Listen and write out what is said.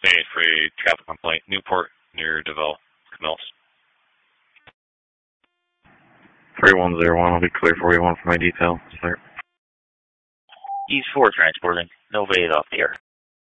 Made for a traffic complaint, Newport, near DeVille, Camillus. 3101, I'll be clear for you. One for my detail, sir. East 4 transporting. Nova 8 off the air.